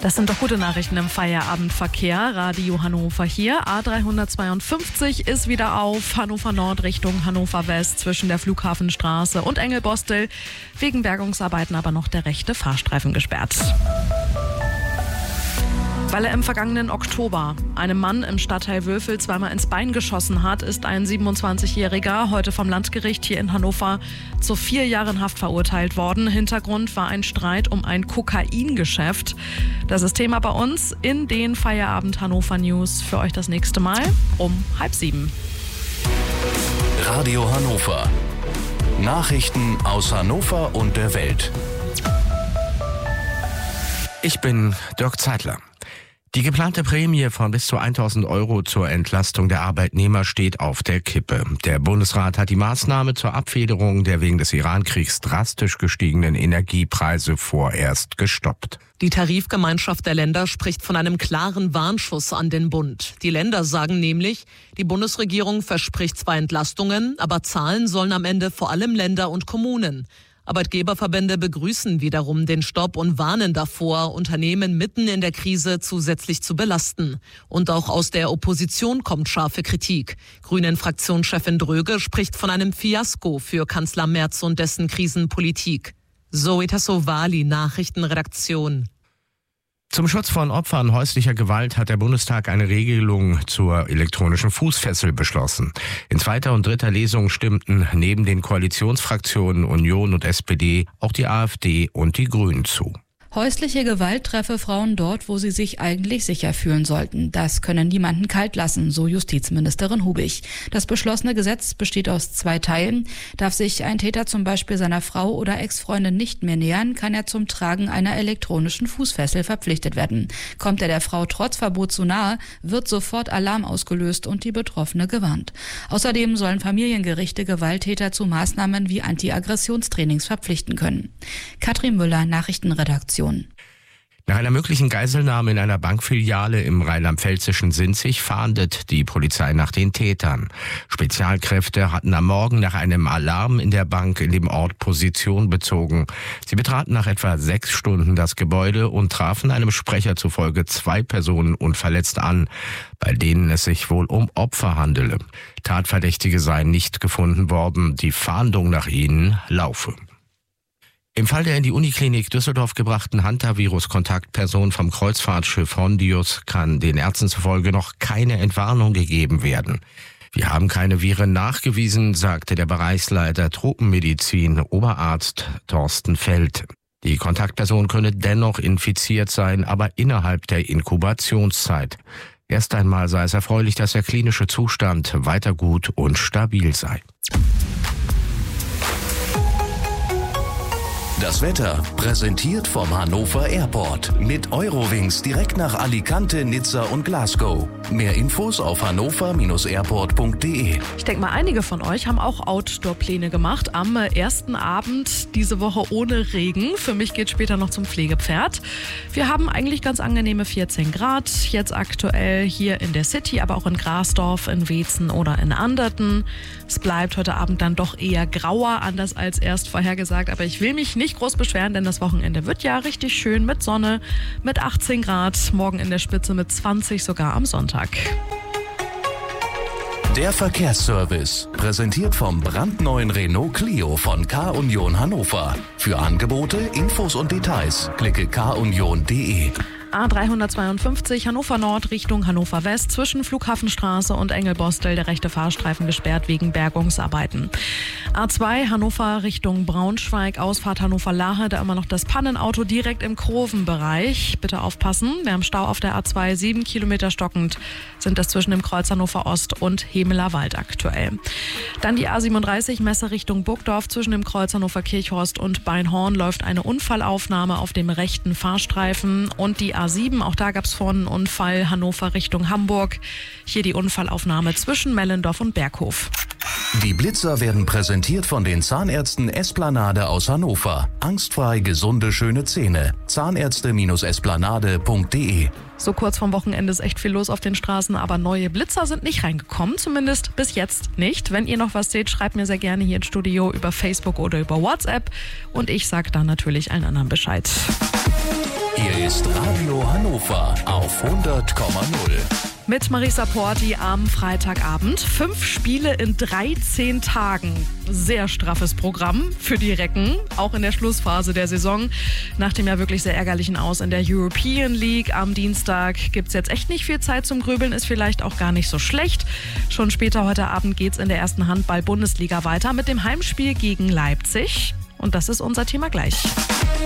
Das sind doch gute Nachrichten im Feierabendverkehr. Radio Hannover hier. A352 ist wieder auf Hannover Nord Richtung Hannover West zwischen der Flughafenstraße und Engelbostel. Wegen Bergungsarbeiten aber noch der rechte Fahrstreifen gesperrt. Weil er im vergangenen Oktober einem Mann im Stadtteil Wülfel zweimal ins Bein geschossen hat, ist ein 27-Jähriger heute vom Landgericht hier in Hannover zu 4 Jahren Haft verurteilt worden. Hintergrund war ein Streit um ein Kokaingeschäft. Das ist Thema bei uns in den Feierabend Hannover News. Für euch das nächste Mal um 6:30. Radio Hannover. Nachrichten aus Hannover und der Welt. Ich bin Dirk Zeitler. Die geplante Prämie von bis zu 1.000 € zur Entlastung der Arbeitnehmer steht auf der Kippe. Der Bundesrat hat die Maßnahme zur Abfederung der wegen des Iran-Kriegs drastisch gestiegenen Energiepreise vorerst gestoppt. Die Tarifgemeinschaft der Länder spricht von einem klaren Warnschuss an den Bund. Die Länder sagen nämlich, die Bundesregierung verspricht zwar Entlastungen, aber zahlen sollen am Ende vor allem Länder und Kommunen. Arbeitgeberverbände begrüßen wiederum den Stopp und warnen davor, Unternehmen mitten in der Krise zusätzlich zu belasten. Und auch aus der Opposition kommt scharfe Kritik. Grünen-Fraktionschefin Dröge spricht von einem Fiasko für Kanzler Merz und dessen Krisenpolitik. Zoe Tassovali, Nachrichtenredaktion. Zum Schutz von Opfern häuslicher Gewalt hat der Bundestag eine Regelung zur elektronischen Fußfessel beschlossen. In zweiter und dritter Lesung stimmten neben den Koalitionsfraktionen Union und SPD auch die AfD und die Grünen zu. Häusliche Gewalt treffe Frauen dort, wo sie sich eigentlich sicher fühlen sollten. Das könne niemanden kalt lassen, so Justizministerin Hubig. Das beschlossene Gesetz besteht aus 2 Teilen. Darf sich ein Täter zum Beispiel seiner Frau oder Ex-Freundin nicht mehr nähern, kann er zum Tragen einer elektronischen Fußfessel verpflichtet werden. Kommt er der Frau trotz Verbot zu nahe, wird sofort Alarm ausgelöst und die Betroffene gewarnt. Außerdem sollen Familiengerichte Gewalttäter zu Maßnahmen wie Anti-Aggressionstrainings verpflichten können. Katrin Müller, Nachrichtenredaktion. Nach einer möglichen Geiselnahme in einer Bankfiliale im rheinland-pfälzischen Sinzig fahndet die Polizei nach den Tätern. Spezialkräfte hatten am Morgen nach einem Alarm in der Bank in dem Ort Position bezogen. Sie betraten nach etwa 6 Stunden das Gebäude und trafen einem Sprecher zufolge 2 Personen unverletzt an, bei denen es sich wohl um Opfer handele. Tatverdächtige seien nicht gefunden worden. Die Fahndung nach ihnen laufe. Im Fall der in die Uniklinik Düsseldorf gebrachten Hantavirus-Kontaktperson vom Kreuzfahrtschiff Hondius kann den Ärzten zufolge noch keine Entwarnung gegeben werden. Wir haben keine Viren nachgewiesen, sagte der Bereichsleiter Tropenmedizin, Oberarzt Thorsten Feld. Die Kontaktperson könne dennoch infiziert sein, aber innerhalb der Inkubationszeit. Erst einmal sei es erfreulich, dass der klinische Zustand weiter gut und stabil sei. Das Wetter präsentiert vom Hannover Airport. Mit Eurowings direkt nach Alicante, Nizza und Glasgow. Mehr Infos auf hannover-airport.de. Ich denke mal, einige von euch haben auch Outdoor-Pläne gemacht am ersten Abend diese Woche ohne Regen. Für mich geht später noch zum Pflegepferd. Wir haben eigentlich ganz angenehme 14 Grad, jetzt aktuell hier in der City, aber auch in Grasdorf, in Weetzen oder in Anderten. Es bleibt heute Abend dann doch eher grauer, anders als erst vorhergesagt, aber ich will mich nicht groß beschweren, denn das Wochenende wird ja richtig schön mit Sonne, mit 18 Grad, morgen in der Spitze mit 20 sogar am Sonntag. Der Verkehrsservice, präsentiert vom brandneuen Renault Clio von K-Union Hannover. Für Angebote, Infos und Details klicke kunion.de. A352 Hannover Nord Richtung Hannover West zwischen Flughafenstraße und Engelbostel der rechte Fahrstreifen gesperrt wegen Bergungsarbeiten. A2 Hannover Richtung Braunschweig, Ausfahrt Hannover-Lahe, da immer noch das Pannenauto direkt im Kurvenbereich. Bitte aufpassen, wir haben Stau auf der A2, 7 Kilometer stockend sind das zwischen dem Kreuz Hannover Ost und Hemeler Wald aktuell. Dann die A37 Messe Richtung Burgdorf zwischen dem Kreuz Hannover Kirchhorst und Beinhorn läuft eine Unfallaufnahme auf dem rechten Fahrstreifen und die A7, auch da gab es vorhin einen Unfall, Hannover Richtung Hamburg. Hier die Unfallaufnahme zwischen Mellendorf und Berghof. Die Blitzer werden präsentiert von den Zahnärzten Esplanade aus Hannover. Angstfrei gesunde, schöne Zähne. Zahnärzte-esplanade.de. So kurz vorm Wochenende ist echt viel los auf den Straßen, aber neue Blitzer sind nicht reingekommen, zumindest bis jetzt nicht. Wenn ihr noch was seht, schreibt mir sehr gerne hier ins Studio über Facebook oder über WhatsApp und ich sage dann natürlich allen anderen Bescheid. Ihr ist Radio Hannover auf 100,0. Mit Marisa Porti am Freitagabend. 5 Spiele in 13 Tagen. Sehr straffes Programm für die Recken, auch in der Schlussphase der Saison. Nach dem ja wirklich sehr ärgerlichen Aus in der European League am Dienstag gibt es jetzt echt nicht viel Zeit zum Grübeln, ist vielleicht auch gar nicht so schlecht. Schon später heute Abend geht es in der ersten Handball-Bundesliga weiter mit dem Heimspiel gegen Leipzig. Und das ist unser Thema gleich.